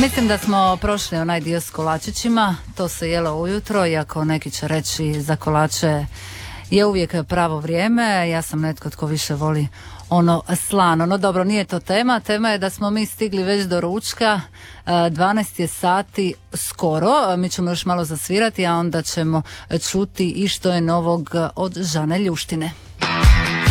Mislim da smo prošli onaj dio s kolačićima, to se jelo ujutro, iako neki će reći za kolače je uvijek pravo vrijeme. Ja sam netko tko više voli ono slano. No dobro, nije to tema. Tema je da smo mi stigli već do ručka. 12 je sati skoro. Mi ćemo još malo zasvirati, a onda ćemo čuti i što je novog od Žane Ljuštine.